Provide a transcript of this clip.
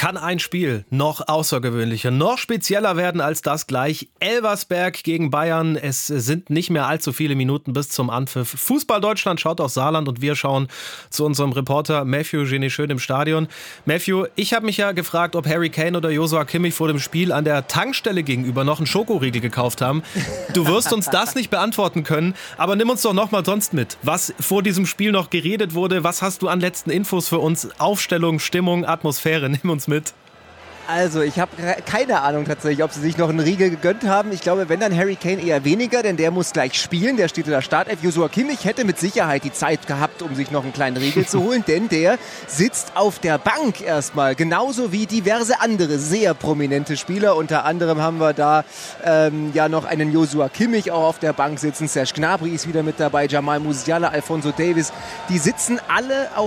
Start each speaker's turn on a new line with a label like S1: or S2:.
S1: Kann ein Spiel noch außergewöhnlicher, noch spezieller werden als das gleich? Elversberg gegen Bayern. Es sind nicht mehr allzu viele Minuten bis zum Anpfiff. Fußball Deutschland schaut auf Saarland und wir schauen zu unserem Reporter Matthew Geneschön im Stadion. Matthew, ich habe mich ja gefragt, ob Harry Kane oder Joshua Kimmich vor dem Spiel an der Tankstelle gegenüber noch einen Schokoriegel gekauft haben. Du wirst uns das nicht beantworten können, aber nimm uns doch noch mal sonst mit. Was vor diesem Spiel noch geredet wurde, was hast du an letzten Infos für uns? Aufstellung, Stimmung, Atmosphäre, nimm uns mit.
S2: Also, ich habe keine Ahnung tatsächlich, ob sie sich noch einen Riegel gegönnt haben. Ich glaube, wenn dann Harry Kane eher weniger, denn der muss gleich spielen. Der steht in der Startelf. Joshua Kimmich hätte mit Sicherheit die Zeit gehabt, um sich noch einen kleinen Riegel zu holen, denn der sitzt auf der Bank erstmal. Genauso wie diverse andere sehr prominente Spieler. Unter anderem haben wir da ja noch einen Joshua Kimmich auch auf der Bank sitzen. Serge Gnabry ist wieder mit dabei, Jamal Musiala, Alphonso Davies. Die sitzen alle auf